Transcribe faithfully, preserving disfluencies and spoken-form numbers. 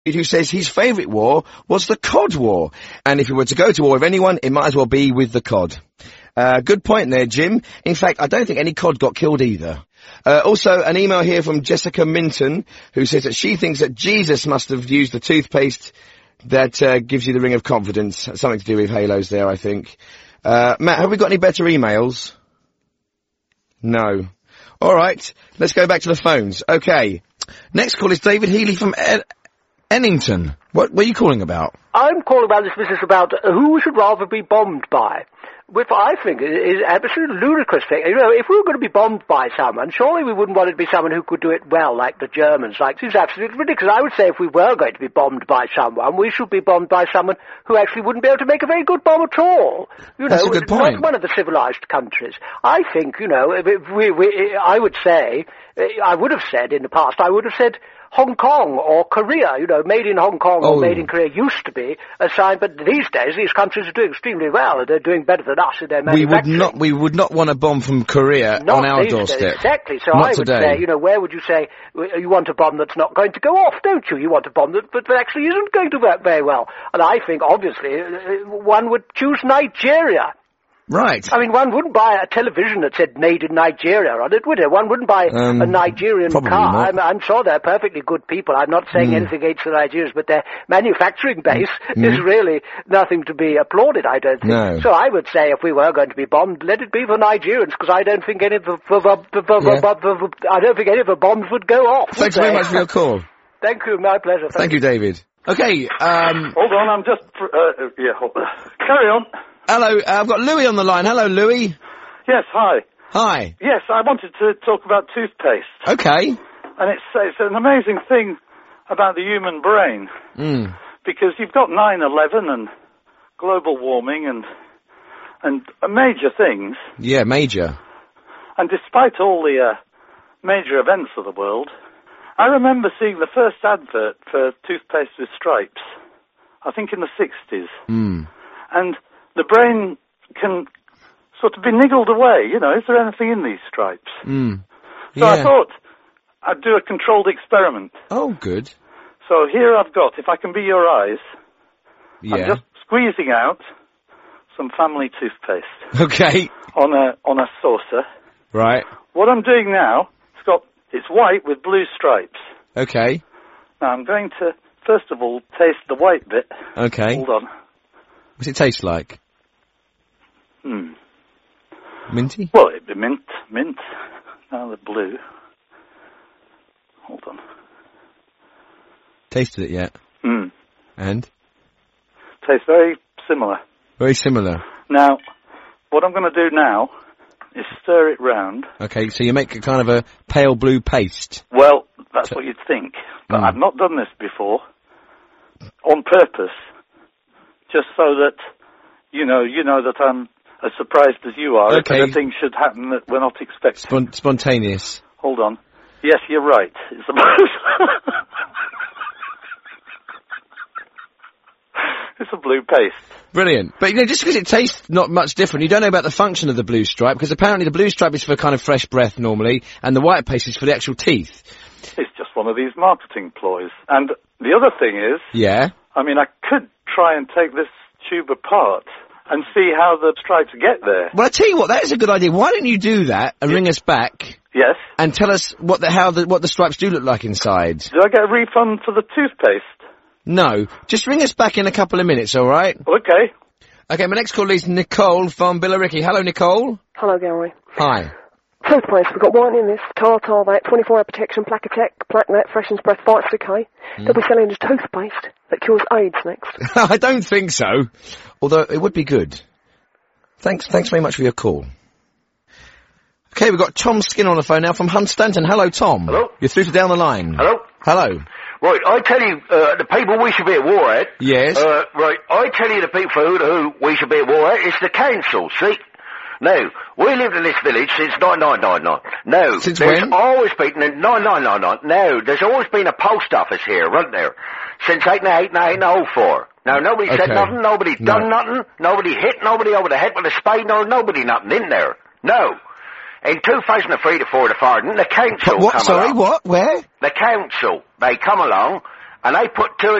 who says his favourite war was the Cod War. And if he were to go to war with anyone, it might as well be with the cod. Uh, good point there, Jim. In fact, I don't think any cod got killed either. Uh, also, an email here from Jessica Minton, who says that she thinks that Jesus must have used the toothpaste that uh, gives you the ring of confidence. Something to do with halos there, I think. Uh, Matt, have we got any better emails? No. All right, let's go back to the phones. Okay. Next call is David Healy from Ed- Ennington. What were you calling about? I'm calling about this business about who we should rather be bombed by. Which I think is absolutely ludicrous thing. You know, if we were going to be bombed by someone, surely we wouldn't want it to be someone who could do it well, like the Germans. Like, it's absolutely ridiculous. I would say if we were going to be bombed by someone, we should be bombed by someone who actually wouldn't be able to make a very good bomb at all. You know, That's a good point. Not one of the civilized countries. I think, you know, if we, we, I would say, I would have said in the past, I would have said Hong Kong or Korea, you know, made in Hong Kong oh. or made in Korea used to be a sign, but these days these countries are doing extremely well. They're doing better than us in their manufacturing. We would not, we would not want a bomb from Korea not on our these doorstep. Days, exactly. So not I would today. say, you know, where would you say you want a bomb that's not going to go off, don't you? You want a bomb that, that actually isn't going to work very well. And I think, obviously, one would choose Nigeria. Right. I mean, one wouldn't buy a television that said made in Nigeria on it, would it? One wouldn't buy um, a Nigerian probably car. not. I'm, I'm sure they're perfectly good people. I'm not saying mm. anything against the Nigerians, but their manufacturing base mm. is really nothing to be applauded, I don't think. No. So I would say if we were going to be bombed, let it be for Nigerians, because I don't think any of the, yeah. I don't think any of the bombs would go off. Thanks would very they? much for your call. Thank you, my pleasure. Thank, Thank you, David. Okay, um... Hold on, I'm just... Uh, yeah, hold on. Carry on. Hello, uh, I've got Louis on the line. Hello, Louis. Yes, hi. Hi. Yes, I wanted to talk about toothpaste. Okay. And it's, it's an amazing thing about the human brain. Mm. Because you've got nine eleven and global warming and and uh, major things. Yeah, major. And despite all the uh, major events of the world, I remember seeing the first advert for toothpaste with stripes, I think in the sixties. Mm. And the brain can sort of be niggled away, you know, is there anything in these stripes? Mm. So yeah. I thought I'd do a controlled experiment. Oh, good. So here I've got, if I can be your eyes, yeah. I'm just squeezing out some family toothpaste. Okay. On a, on a saucer. Right. What I'm doing now, it's got, it's white with blue stripes. Okay. Now I'm going to, first of all, taste the white bit. Okay. Hold on. What's it taste like? Hmm. Minty? Well, it'd be mint, mint. Now the blue. Hold on. Tasted it yet? Hmm. And? Tastes very similar. Very similar. Now, what I'm going to do now is stir it round. Okay, so you make a kind of a pale blue paste. Well, that's what you'd think. But mm. I've not done this before. On purpose. Just so that, you know, you know that I'm as surprised as you are. Okay. If things should happen that we're not expecting. Spon- spontaneous. Hold on. Yes, you're right. It's about... It's a blue paste. Brilliant. But, you know, just because it tastes not much different, you don't know about the function of the blue stripe, because apparently the blue stripe is for kind of fresh breath normally, and the white paste is for the actual teeth. It's just one of these marketing ploys. And the other thing is... Yeah? I mean, I could try and take this tube apart and see how the stripes get there. Well, I tell you what, that is a good idea. Why don't you do that and yes. ring us back? Yes. And tell us what the how the what the stripes do look like inside. Do I get a refund for the toothpaste? No. Just ring us back in a couple of minutes, all right? Okay. Okay, my next call is Nicole from Billericay. Hello, Nicole. Hello, Gary. Hi. Toothpaste, we've got one in this, Tartar Vat, twenty-four hour protection, Plaque Attack, Plaque Net, freshens breath, fights decay. Mm. They'll be selling this toothpaste that cures AIDS next. I don't think so. Although, it would be good. Thanks, thanks very much for your call. Okay, we've got Tom Skinner on the phone now from Hunstanton. Hello, Tom. Hello. You're through to down the line. Hello. Hello. Right, I tell you, uh, the people we should be at war at... Yes. Uh, right, I tell you the people who, who we should be at war at, it's the council, see? No, we lived in this village since nineteen ninety-nine. No, since there's when? always been, nineteen ninety-nine. No, there's always been a post office here, wasn't there? Since eighty-eight, nineteen oh four. Now, nobody okay. said nothing, nobody no. done nothing, nobody hit nobody over the head with a spade, no, nobody nothing in there. No. In two thousand three to four to Fardin, the council what, come sorry, along. what? Where? The council, they come along, and they put two